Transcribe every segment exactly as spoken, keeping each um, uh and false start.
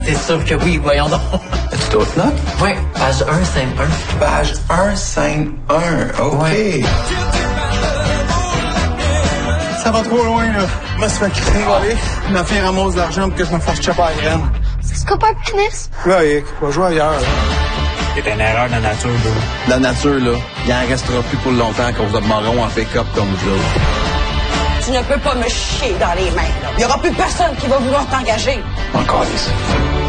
C'est sûr que oui, voyons donc. As-tu d'autres notes? Oui, page un, scène un. Page un, scène un, OK. Ouais. Ça va trop loin, là. Je me suis fait cringoler. Ma fille ramasse de l'argent pour que je me fasse chopper à la graine. C'est quoi pas un pénis? Loïc, va jouer ailleurs, là. C'est une erreur de la nature, là. La nature, là, il en restera plus pour longtemps qu'on vous demanderont en pick-up comme vous autres. Tu ne peux pas me chier dans les mains, là. Il n'y aura plus personne qui va vouloir t'engager. Encore des ça.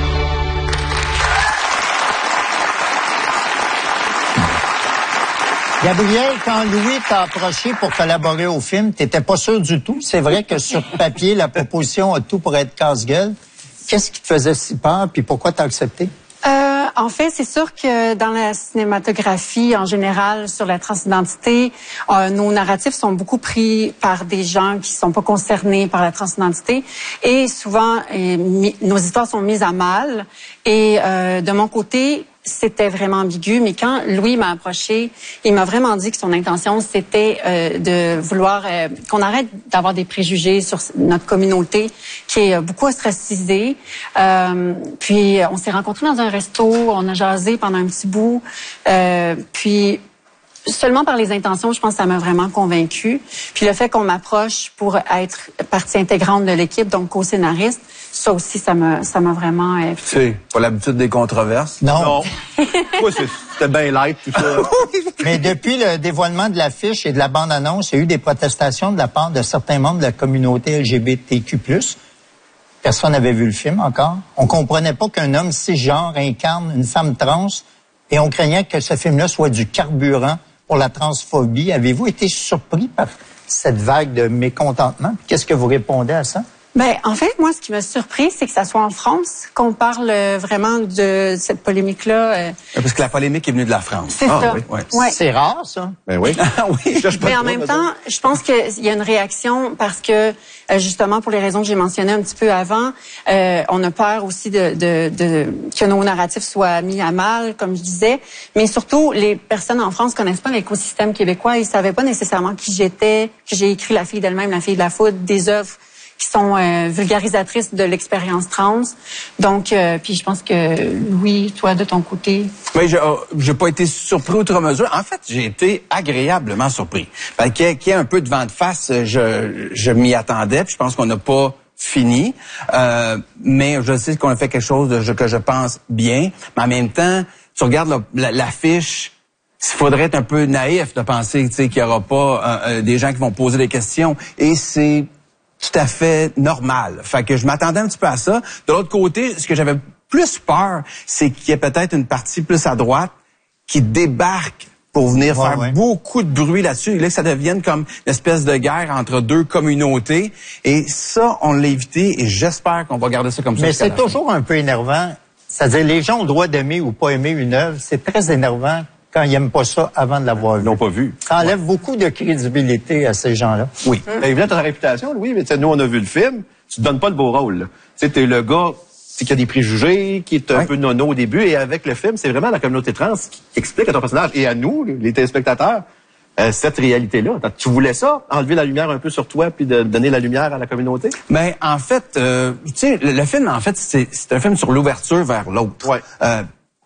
Gabriel, quand Louis t'a approché pour collaborer au film, t'étais pas sûr du tout. C'est vrai que sur papier, la proposition a tout pour être casse-gueule. Qu'est-ce qui te faisait si peur, puis pourquoi t'as accepté? Euh, en fait, c'est sûr que dans la cinématographie, en général, sur la transidentité, euh, nos narratifs sont beaucoup pris par des gens qui sont pas concernés par la transidentité. Et souvent, euh, mi- nos histoires sont mises à mal. Et euh, de mon côté, c'était vraiment ambigu, mais quand Louis m'a approché, il m'a vraiment dit que son intention, c'était euh, de vouloir euh, qu'on arrête d'avoir des préjugés sur notre communauté qui est beaucoup ostracisée. Euh, puis, on s'est rencontrés dans un resto, on a jasé pendant un petit bout. Euh, puis, seulement par les intentions, je pense que ça m'a vraiment convaincue. Puis, le fait qu'on m'approche pour être partie intégrante de l'équipe, donc co-scénariste, ça aussi, ça m'a, ça m'a vraiment... Euh, Tu sais, pas l'habitude des controverses. Non. Non. Moi, c'était bien light, tout ça. Mais depuis le dévoilement de l'affiche et de la bande-annonce, il y a eu des protestations de la part de certains membres de la communauté L G B T Q plus. Personne n'avait vu le film encore. On comprenait pas qu'un homme cisgenre incarne une femme trans et on craignait que ce film-là soit du carburant pour la transphobie. Avez-vous été surpris par cette vague de mécontentement? Qu'est-ce que vous répondez à ça? Ben, en fait, moi, ce qui m'a surpris, c'est que ça soit en France, qu'on parle euh, vraiment de cette polémique-là. Euh, Parce que la polémique est venue de la France. c'est Ah, ça. oui, oui. Ouais. C'est rare, ça. Ben oui. oui. Je cherche pas Mais en de même toi, temps, je pense qu'il y a une réaction parce que, euh, justement, pour les raisons que j'ai mentionnées un petit peu avant, euh, on a peur aussi de, de, de que nos narratifs soient mis à mal, comme je disais. Mais surtout, les personnes en France connaissent pas l'écosystème québécois. Ils savaient pas nécessairement qui j'étais, que j'ai écrit La fille d'elle-même, La fille de la foudre, des œuvres qui sont euh, vulgarisatrices de l'expérience trans. Donc, euh, puis je pense que Louis, toi, de ton côté... Mais je j'ai pas été surpris outre mesure. En fait, j'ai été agréablement surpris. Fait qu'il y ait- qu'il y ait un peu de vent de face, je, je m'y attendais, puis je pense qu'on n'a pas fini. Euh, mais je sais qu'on a fait quelque chose de, que je pense bien. Mais en même temps, tu regardes la- la- l'affiche, il faudrait être un peu naïf de penser tu sais, qu'il y aura pas euh, euh, des gens qui vont poser des questions. Et c'est tout à fait normal. Fait que je m'attendais un petit peu à ça. De l'autre côté, ce que j'avais plus peur, c'est qu'il y ait peut-être une partie plus à droite qui débarque pour venir Ouais, faire ouais. beaucoup de bruit là-dessus. Et là, que ça devienne comme une espèce de guerre entre deux communautés. Et ça, on l'a évité et j'espère qu'on va garder ça comme ça. Mais jusqu'à c'est la fin. toujours un peu énervant. C'est-à-dire, les gens ont le droit d'aimer ou pas aimer une œuvre. C'est très énervant quand ils n'aiment pas ça avant de l'avoir vu. Ils l'ont pas vu. Ça enlève beaucoup de crédibilité à ces gens-là. Oui. Ben, évidemment, t'as ta réputation, Louis, mais tu sais, nous, on a vu le film. Tu te donnes pas le beau rôle, là. Tu sais, t'es le gars qui a des préjugés, qui est un Ouais. peu nono au début, et avec le film, c'est vraiment la communauté trans qui explique à ton personnage et à nous, les téléspectateurs, euh, cette réalité-là. Tu voulais ça, enlever la lumière un peu sur toi, puis de donner la lumière à la communauté? Mais en fait, euh, tu sais, le, le film, en fait, c'est c'est un film sur l'ouverture vers l'autre. Ouais. Euh,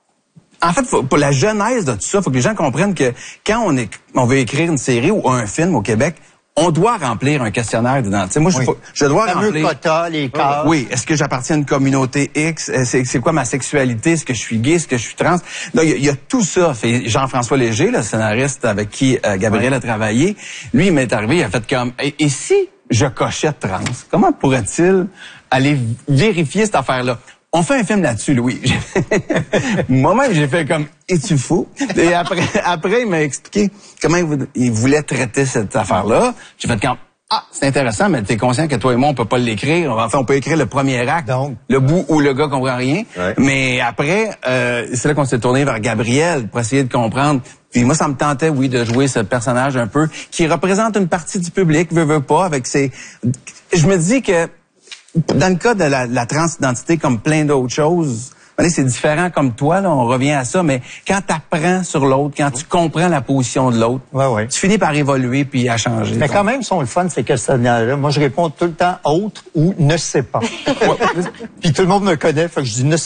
en fait, faut, pour la genèse de tout ça, faut que les gens comprennent que quand on est, on veut écrire une série ou un film au Québec, on doit remplir un questionnaire d'identité. Moi, je, Oui. faut- je dois Le fameux remplir. quota, les cases. Oui, est-ce que j'appartiens à une communauté X? Euh, C'est, c'est quoi ma sexualité? Est-ce que je suis gay? Est-ce que je suis trans? Là, il y, a- il y a tout ça. Fait Jean-François Léger, le scénariste avec qui euh, Gabriel a travaillé, lui, il m'est arrivé, il a fait comme, et, et si je cochais trans? Comment pourrait-il aller vérifier cette affaire-là? On fait un film là-dessus, Louis. Moi-même, j'ai fait comme, es-tu fou? Et après, après, il m'a expliqué comment il vou- il voulait traiter cette affaire-là. J'ai fait comme, ah, c'est intéressant, mais t'es conscient que toi et moi, on peut pas l'écrire. Enfin, on peut écrire le premier acte, Donc. le bout où le gars comprend rien. Ouais. Mais après, euh, c'est là qu'on s'est tourné vers Gabriel pour essayer de comprendre. Puis moi, ça me tentait, oui, de jouer ce personnage un peu qui représente une partie du public, veut, veut pas, avec ses... Je me dis que dans le cas de la, la transidentité, comme plein d'autres choses, Allez, c'est différent comme toi, là, on revient à ça, mais quand tu apprends sur l'autre, quand tu comprends la position de l'autre, ouais, ouais. tu finis par évoluer puis à changer. Mais quand même, sont le fun, ces questionnaires-là. Moi, je réponds tout le temps « autre » ou « ne sais pas ». Puis tout le monde me connaît, fait que je dis « ne